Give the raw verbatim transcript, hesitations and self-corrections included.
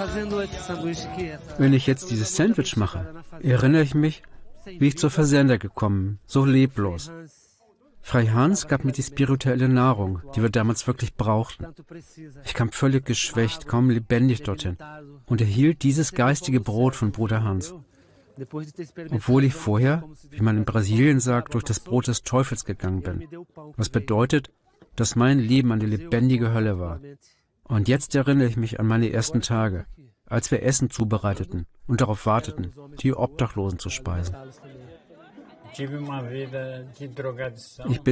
Wenn ich jetzt dieses Sandwich mache, erinnere ich mich, wie ich zur Versender gekommen bin, so leblos. Fray Hans gab mir die spirituelle Nahrung, die wir damals wirklich brauchten. Ich kam völlig geschwächt, kaum lebendig dorthin und erhielt dieses geistige Brot von Bruder Hans. Obwohl ich vorher, wie man in Brasilien sagt, durch das Brot des Teufels gegangen bin. Was bedeutet, dass mein Leben eine lebendige Hölle war. Und jetzt erinnere ich mich an meine ersten Tage, als wir Essen zubereiteten und darauf warteten, die Obdachlosen zu speisen. Ich bin